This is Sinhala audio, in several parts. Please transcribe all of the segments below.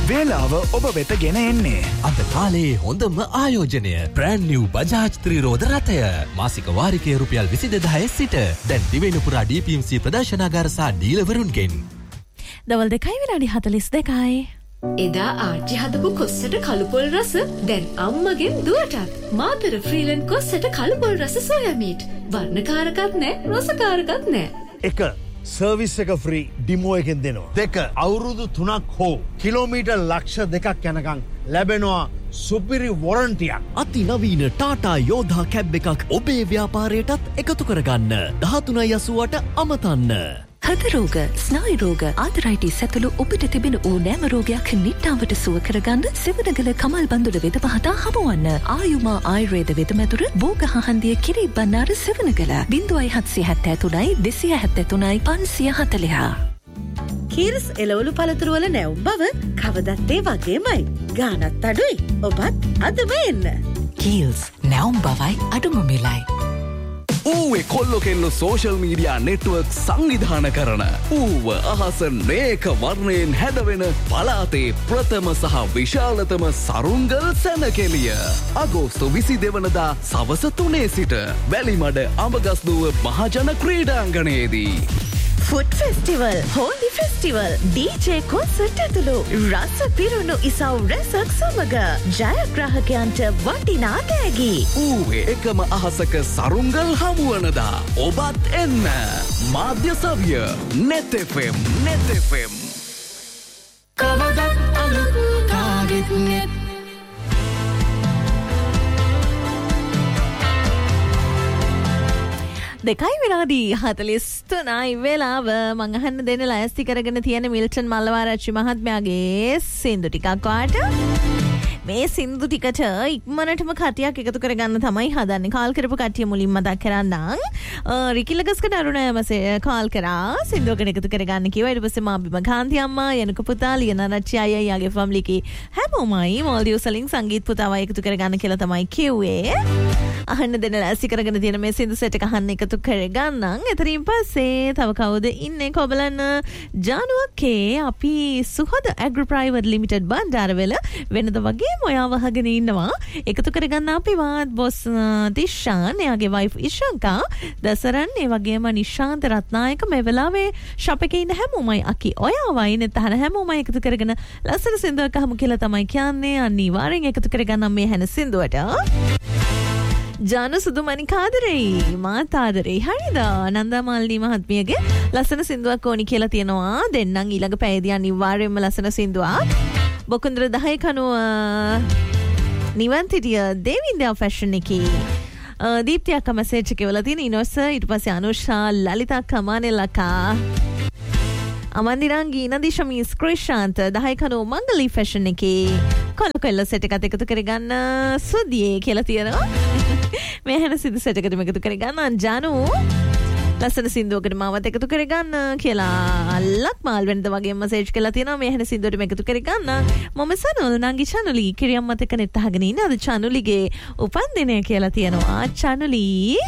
වේලාව ඔබ වෙත ගෙන එන්නේ. අද කාලේ හොඳම ආයෝජනය brand new Bajaj ත්‍රිරෝද රථය. මාසික වාරිකය රුපියල් 22000 සිට දැන් දිවයින පුරා DPMC ප්‍රදර්ශනාගාර සහ ඩීලර්වරුන්ගෙන්. දවල් 2:42. එදා ආච්චි හදපු කොස්සට කළුපොල් රස දැන් අම්මගෙන් දුවටත්. මාතර ෆ්‍රීලන්ඩ් කොස්සට කළුපොල් රස සෝයා මීට්. වර්ණකාරකත් නැහැ, රසකාරකත් නැහැ. 1. සර්විස් එක ෆ්‍රී ඩිමෝ එකෙන් දෙනවා. 2. අවුරුදු 3ක් හෝ කිලෝමීටර් ලක්ෂ 2ක් යනකම් ලැබෙනවා සුපිරි වොරන්ටියක්. අති නවීන ටාටා යෝධා කැබ් එකක් ඔබේ ව්‍යාපාරයටත් එකතු කරගන්න. 13.80ට අමතන්න. හදරෝග, ස්නායු රෝග, ආතරයිටිස් ඇතුළු ඔබට තිබෙන ඕනෑම රෝගයක් නිට්ටාවට සුව කරගන්න සිවණගල කමල් බඳුල වෙද පහතා හමුවන්න. ආයුමා ආයුර්වේද වෙදමැදුර බෝගහහන්දිය කිරි බණ්ණාර සිවණගල 0773 273 540. කීර්ස් එළවලු පළතුරු වල නැවුම් බව කවදත් ඒ වගේමයි. ගානත් අඩුයි. ඔබත් අදම එන්න. කීල්ස් නැවුම් බවයි අඩුම මිලයි. ඌවේ කොල්ලෝ කෙල්ලෝ සෝෂල් මීඩියා නෙට්වර්ක් සංවිධාන කරන ඌව අහස නේක වර්ණයෙන් හැදවෙන පලාතේ ප්‍රථම සහ විශාලතම සරුංගල් සැනකෙලිය. අගෝස්තු 22 වනදා සවස 3 සිට වැලිමඩ අඹගස්දුව මහජන ක්‍රීඩාංගණයේදී. Food festival, holy festival, DJ concert ඇතුළු රස පිරුණු ඉසව් රැසක් සමග ජයග්‍රාහකයන්ට වටිනා තෑගි. ඌවේ එකම අහසක සරුංගල් හමුවනදා ඔබත් එන්න. මාධ්‍ය සවිය net FM. කවදත් අලුත් කාගෙත් net. දෙකයි විනාඩි 43යි වෙලාව. මං අහන්න දෙන්න ලෑස්ති කරගෙන තියෙන මිල්ටන් මල්ලවාරච්චි මහත්මයාගේ සින්දු ටිකක් වාට. මේ සින්දු ටිකට ඉක්මනටම කටියක් එකතු කරගන්න තමයි හදන්නේ. කාල් කරපු කට්ටිය මුලින්ම මතක් කරන්නම්. රිකිලගස්කට අරුණයමසේ කාල් කරා සින්දුවකට එකතු කරගන්න කිව්වා. ඊට පස්සේ මාබිම කාන්ති අම්මා, යනක පුතා, ලියනාරච්චි අයියාගේ ෆැමිලිකේ හැමෝමයි මාල්දිව්ස් වලින් සංගීත පුතාව එකතු කරගන්න කියලා තමයි කිව්වේ. අහන්න දෙන්න ලෑස්ති කරගෙන තියෙන මේ සින්දු සෙට් එක අහන්න එකතු කරගන්නම්. එතනින් පස්සේ තව කවුද ඉන්නේ කොබලන්න ජානුවක්කේ අපි සුහද ඇග්‍රෝ ප්‍රයිවට් ලිමිටඩ් බණ්ඩාරවල වෙනද වගේ ඔයා වහගෙන ඉන්නවා. එකතු කරගන්න අපි වාත් බොස් තිෂාන්, එයාගේ වයිෆ් ඉෂංකා, දසරන්, ඒ වගේම නිශාන්ත රත්නායක මේ වෙලාවේ ෂොප් එකේ ඉන්න හැමෝමයි අකි ඔයාවයි නැතහන හැමෝමයි එකතු කරගෙන ලස්සන සින්දුවක් අහමු කියලා තමයි කියන්නේ. අනිවාර්යෙන් එකතු කරගන්න මේ හැන සින්දුවට. ජානු සුදුමනි කාදරෙයි මාතාදරෙයි හරිද? නන්දාමාලිනී මහත්මියගේ ලස්සන සින්දුවක් ඕනි කියලා තියෙනවා. දෙන්නම් ඊළඟ පැයදී අනිවාර්යයෙන්ම ලස්සන සින්දුවක්. බොකුන්දර 10 කනුව නිවන්තිටිය දේවින්දයා ෆැෂන් එකේ දීප්ති අක්කා මැසේජ් එක වල තියෙන ඉනොස්, ඊට පස්සේ අනුෂා, ලලිතා, කමානෙලකා, අමන්දිරංගී, නදීෂමී, ස්ක්‍රිෂාන්ත 10 කනුව මංගලී ෆැෂන් එකේ කොල්ල සෙට් එකත් එකතු කරගන්න සුදියේ කියලා තියෙනවා. මේ හැන සිදු සෙට් එකටම එකතු කරගන්න ජානු ලස්සන සින්දුවකට මාවත් එකතු කරගන්න කියලා ලක්මාල් වෙනද වගේ මැසේජ් කරලා තියෙනවා. මේ හැන සින්දුවටම එකතු කරගන්න. මම සනුල් නංගි චනුලි කිරියම්මත් එක්ක නෙත් අහගෙන ඉන්න අද චනුලිගේ උපන්දිනය කියලා තියෙනවා. චනුලි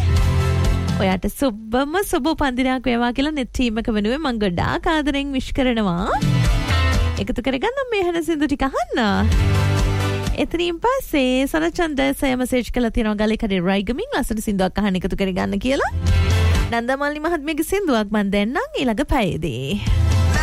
ඔයාට සුබම සුබ උපන්දිනයක් වේවා කියලා නෙත් ටීම් එක වෙනුවෙන් මම ගොඩාක් ආදරෙන් විශ් කරනවා. එකතු කරගන්න මේ හැන සින්දු ටික අහන්න. එතනින් පස්සේ සනචන්ද සය මැසේජ් කළා තියෙනවා ගලේකඩේ රයිගමින් ලස්සන සින්දුවක් අහන්න එකතු කරගන්න කියලා. නන්දමාලිනී මහත්මියගේ සින්දුවක් මන් දෙන්නම් ඊළඟ පැයේදී.